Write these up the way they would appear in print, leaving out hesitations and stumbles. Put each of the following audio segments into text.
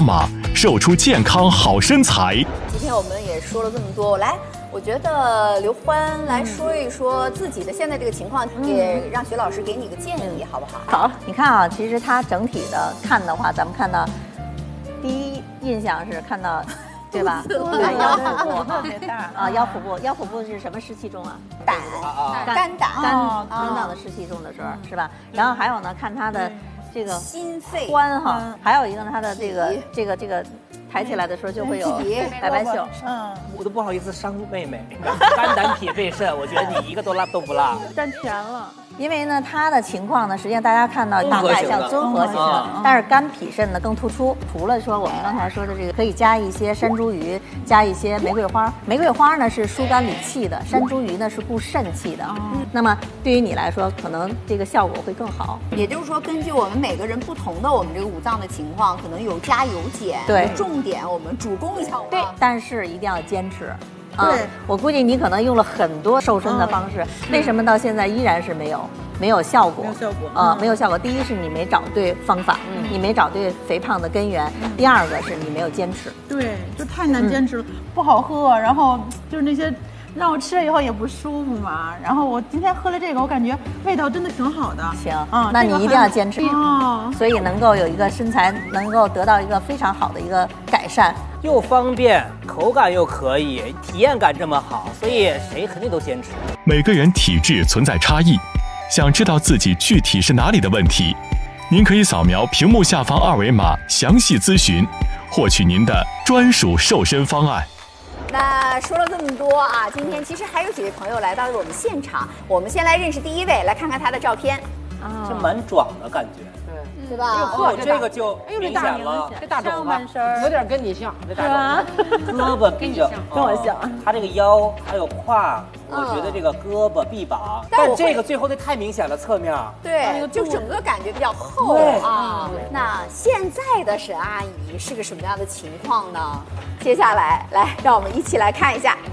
码，瘦出健康好身材。 今天我们也说了这么多，我觉得刘欢来说一说自己的现在这个情况，也让徐老师给你个建议，好不好？ 好，你看啊，其实它整体的看的话，咱们看到第一印象是看到，对吧？腰腹部特别大啊，腰腹部是什么湿气重啊？肝脏的湿气重的时候是吧？然后还有呢，看它的这个心肺髋哈，还有一个呢，它的这个。抬起来的时候就会有白白袖， 我都不好意思伤妹妹，肝胆脾肺肾，我觉得你一个都不落， 占全了。因为呢，它的情况呢，实际上大家看到大概像综合型的，但是肝脾肾呢更突出。除了说我们刚才说的这个，可以加一些山茱萸，加一些玫瑰花。玫瑰花呢是疏肝理气的，山茱萸呢是固肾气的。那么对于你来说，可能这个效果会更好。 也就是说，根据我们每个人不同的我们这个五脏的情况，可能有加有减。 对， 重点我们主攻一下。 对，但是一定要坚持。对，我估计你可能用了很多瘦身的方式，为什么到现在依然是没有效果？没有效果。第一是你没找对方法，你没找对肥胖的根源；第二个是你没有坚持。 对，就太难坚持了，不好喝，然后就是那些让我吃了以后也不舒服嘛。然后我今天喝了这个，我感觉味道真的挺好的。 行，那你一定要坚持，所以能够有一个身材，能够得到一个非常好的一个改善。 又方便，口感又可以，体验感这么好，所以谁肯定都坚持。 每个人体质存在差异，想知道自己具体是哪里的问题，您可以扫描屏幕下方二维码详细咨询，获取您的专属瘦身方案。 那说了这么多啊，今天其实还有几位朋友来到了我们现场，我们先来认识第一位，来看看他的照片。 这蛮壮的感觉。 对吧？ 这个就明显了， 这大肘子有点跟你像， 这大肘子，胳膊跟我像。 他这个腰还有胯，我觉得这个胳膊臂膀，但这个最后那太明显了，侧面。 对，就整个感觉比较厚啊。那现在的沈阿姨是个什么样的情况呢？接下来，让我们一起来看一下。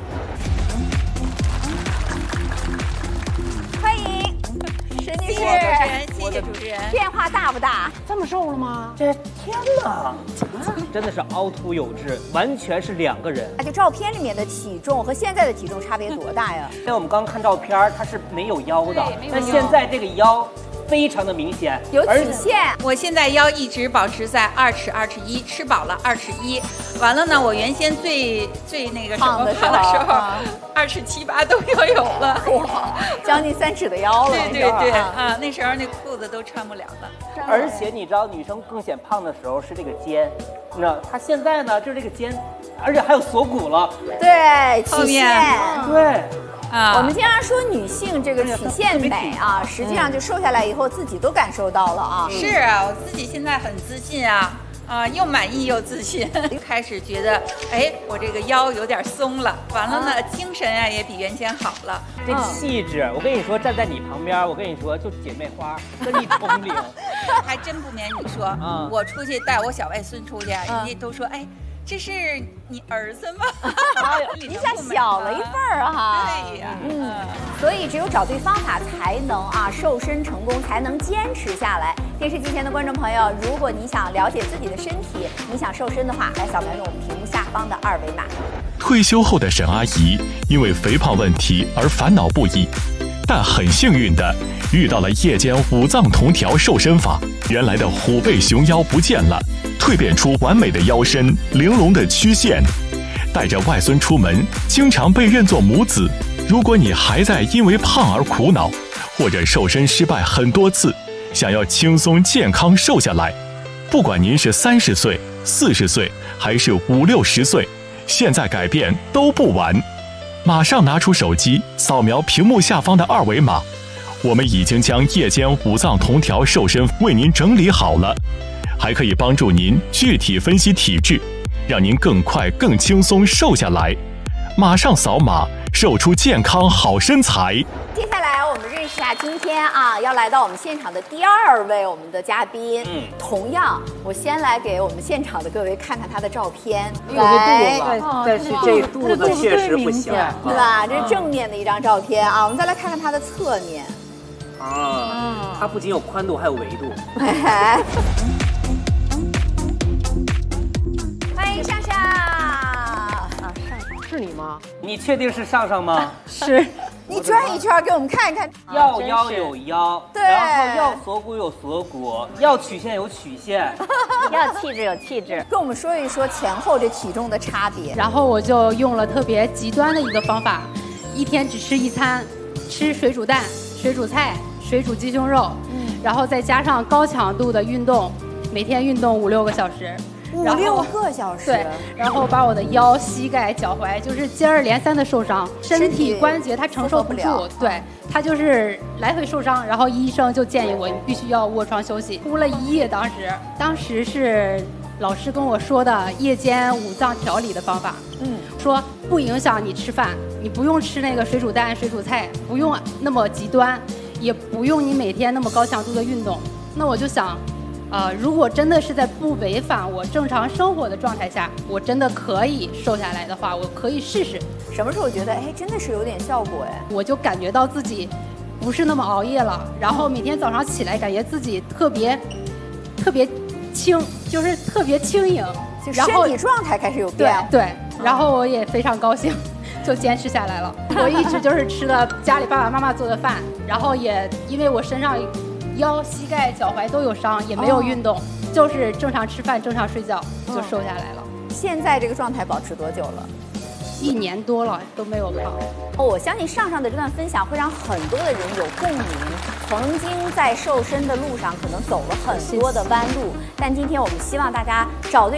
欢迎。沈女士， 谢谢主持人。 变化大不大？ 这么瘦了吗？ 这天哪，真的是凹凸有致，完全是两个人。 就照片里面的体重和现在的体重差别多大呀？ 因为我们刚刚看照片，它是没有腰的，但现在这个腰非常的明显， 有曲线。 我现在腰一直保持在2尺21，吃饱了2尺1。完了呢，我原先最那个什么胖的时候，2尺7、8都要有了， 哇，将近3尺的腰了。 对啊，那时候那裤子都穿不了了。 而且你知道，女生更显胖的时候是这个肩，你知道，她现在呢就是这个肩，而且还有锁骨了。 对，曲线。 对。 我们经常说女性这个曲线美啊，实际上就瘦下来以后自己都感受到了啊。 是啊，我自己现在很自信啊。又满意又自信，开始觉得，我这个腰有点松了，完了呢，精神啊也比原先好了。 这个气质，我跟你说，站在你旁边，我跟你说，就姐妹花，跟你同龄。 还真不瞒你说，我出去带我小外孙出去，人家都说，这是你儿子吗？ 一下小了一份儿哈。 对呀， 所以只有找对方法才能瘦身成功，才能坚持下来。电视机前的观众朋友，如果你想了解自己的身体，你想瘦身的话，来扫描我们屏幕下方的2维码。 退休后的沈阿姨因为肥胖问题而烦恼不已，但很幸运的遇到了夜间5脏同调瘦身法，原来的虎背熊腰不见了，蜕变出完美的腰身、玲珑的曲线。带着外孙出门，经常被认作母子。如果你还在因为胖而苦恼，或者瘦身失败很多次，想要轻松健康瘦下来，不管您是30岁、40岁还是50、60岁，现在改变都不晚。马上拿出手机，扫描屏幕下方的2维码，我们已经将夜间5脏同调瘦身为您整理好了，还可以帮助您具体分析体质，让您更快更轻松瘦下来。马上扫码，瘦出健康好身材。 接下来我们认识一下今天要来到我们现场的第2位我们的嘉宾。同样，我先来给我们现场的各位看看他的照片。 来，但是这肚子确实不行， 对吧？这是正面的一张照片啊。我们再来看看他的侧面。 它不仅有宽度，还有维度。 是你吗？ 你确定是上上吗？ 是。 你转一圈给我们看一看。 要腰有腰， 对， 然后要锁骨有锁骨，要曲线有曲线， 要气质有气质。 跟我们说一说前后这体重的差别。 然后我就用了特别极端的一个方法，一天只吃一餐，吃水煮蛋、水煮菜、水煮鸡胸肉，然后再加上高强度的运动，每天运动5、6个小时。 5、6个小时， 对，然后把我的腰、膝盖、脚踝就是接二连三的受伤，身体关节它承受不住，对，它就是来回受伤，然后医生就建议我你必须要卧床休息，哭了1夜。当时是老师跟我说的夜间5脏调理的方法，说不影响你吃饭，你不用吃那个水煮蛋、水煮菜，不用那么极端，也不用你每天那么高强度的运动。那我就想。如果真的是在不违反我正常生活的状态下，我真的可以瘦下来的话，我可以试试。 什么时候觉得真的是有点效果哎？ 我就感觉到自己不是那么熬夜了，然后每天早上起来感觉自己特别轻，就是特别轻盈， 就身体状态开始有变化。 对，然后我也非常高兴。就坚持下来了。我一直就是吃的家里爸爸妈妈做的饭，然后也因为我身上腰、膝盖、脚踝都有伤，也没有运动，就是正常吃饭、正常睡觉就瘦下来了。 现在这个状态保持多久了 ？1年多了都没有胖。 我相信上的这段分享会让很多的人有共鸣。曾经在瘦身的路上可能走了很多的弯路，但今天我们希望大家找对